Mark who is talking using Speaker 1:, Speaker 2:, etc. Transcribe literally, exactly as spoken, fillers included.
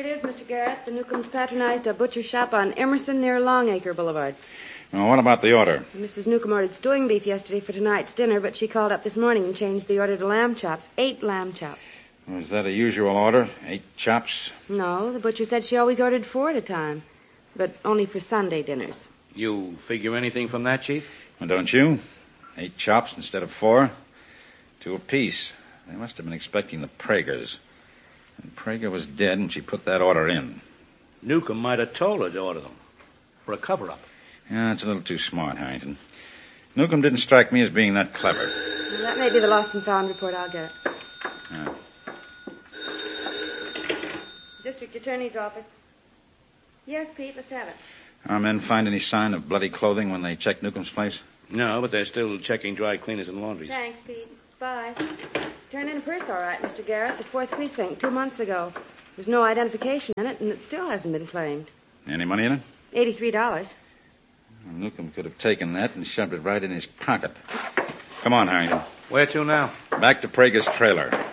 Speaker 1: is, Mister Garrett. The Newcombs patronized a butcher shop on Emerson near Longacre Boulevard.
Speaker 2: Well, what about the order?
Speaker 1: Missus Newcomb ordered stewing beef yesterday for tonight's dinner, but she called up this morning and changed the order to lamb chops. Eight lamb chops.
Speaker 2: Was that a usual order? Eight chops?
Speaker 1: No, the butcher said she always ordered four at a time, but only for Sunday dinners.
Speaker 3: You figure anything from that, Chief?
Speaker 2: Well, don't you? Eight chops instead of four. Two apiece. They must have been expecting the Pragers. And Prager was dead, and she put that order in.
Speaker 3: Newcomb might have told her to order them. For a cover-up.
Speaker 2: Yeah, it's a little too smart, Harrington. Newcomb didn't strike me as being that clever.
Speaker 1: Well, that may be the lost and found report. I'll get it.
Speaker 2: Yeah.
Speaker 1: District Attorney's office. Yes, Pete, let's have it.
Speaker 2: Our men find any sign of bloody clothing when they checked Newcomb's place?
Speaker 3: No, but they're still checking dry cleaners and laundries.
Speaker 1: Thanks, Pete. Bye. Turned in a purse all right, Mister Garrett, the fourth precinct, two months ago. There's no identification in it, and it still hasn't been claimed.
Speaker 2: Any money in it?
Speaker 1: Eighty-three dollars.
Speaker 2: Well, Newcomb could have taken that and shoved it right in his pocket. Come on, Harrington.
Speaker 3: Where to now?
Speaker 2: Back to Prager's trailer.